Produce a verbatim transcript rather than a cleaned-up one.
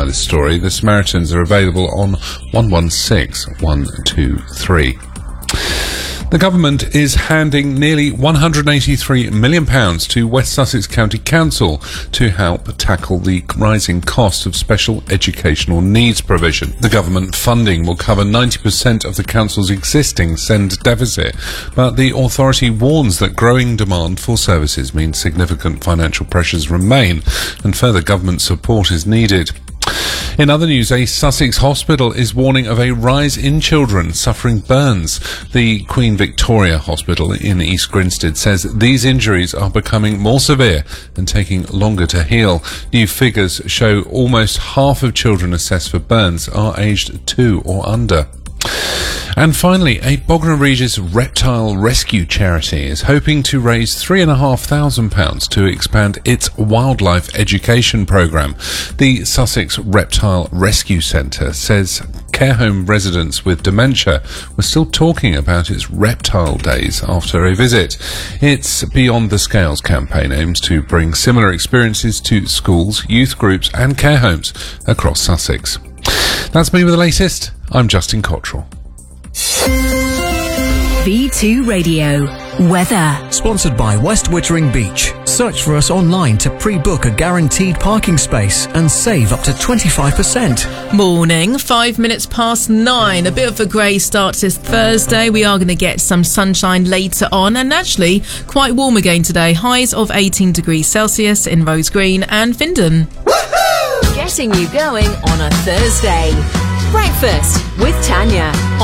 by this story. The Samaritans are available on one one six one two three. The government is handing nearly one hundred eighty-three million pounds to West Sussex County Council to help tackle the rising cost of special educational needs provision. The government funding will cover ninety percent of the council's existing SEND deficit, but the authority warns that growing demand for services means significant financial pressures remain and further government support is needed. In other news, a Sussex hospital is warning of a rise in children suffering burns. The Queen Victoria Hospital in East Grinstead says these injuries are becoming more severe and taking longer to heal. New figures show almost half of children assessed for burns are aged two or under. And finally, a Bognor Regis reptile rescue charity is hoping to raise three and a half thousand pounds to expand its wildlife education programme. The Sussex Reptile Rescue Centre says care home residents with dementia were still talking about its reptile days after a visit. Its Beyond the Scales campaign aims to bring similar experiences to schools, youth groups and care homes across Sussex. That's me with the latest. I'm Justin Cottrell. V two Radio Weather. Sponsored by West Wittering Beach. Search for us online to pre-book a guaranteed parking space and save up to twenty-five percent. Morning, five minutes past nine. A bit of a grey start to this Thursday. We are going to get some sunshine later on and actually quite warm again today. Highs of eighteen degrees Celsius in Rose Green and Findon. Getting you going on a Thursday. Breakfast with Tanya.